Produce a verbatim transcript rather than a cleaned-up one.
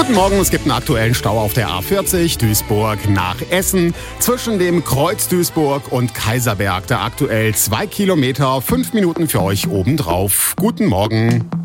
Guten Morgen, es gibt einen aktuellen Stau auf der A vierzig, Duisburg nach Essen. Zwischen dem Kreuz Duisburg und Kaiserberg, da aktuell zwei Kilometer, fünf Minuten für euch obendrauf. Guten Morgen.